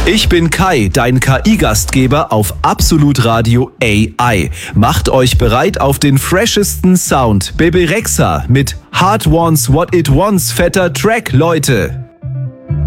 Ich bin Kai, dein KI-Gastgeber auf Absolut Radio AI. Macht euch bereit auf den freshesten Sound. Bebe Rexha mit Heart Wants What It Wants, fetter Track, Leute.